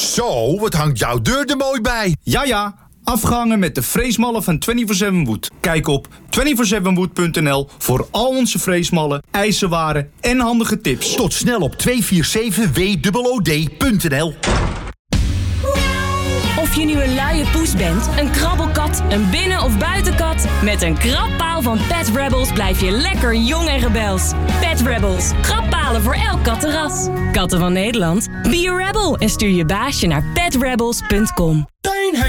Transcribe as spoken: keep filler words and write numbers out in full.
Zo, wat hangt jouw deur er mooi bij. Ja, ja. Afgehangen met de freesmallen van vierentwintig zeven Wood. Kijk op vierentwintig zeven wood punt n l voor al onze freesmallen, ijzerwaren en handige tips. Tot snel op tweehonderdzevenenveertig w o d punt n l. Of je nu een luie poes bent, een krabbelkat, een binnen- of buitenkat... met een krabpaal van Pet Rebels blijf je lekker jong en rebels. Pet Rebels, krabbpalen voor elk kattenras. Katten van Nederland, be a rebel en stuur je baasje naar pet rebels punt com.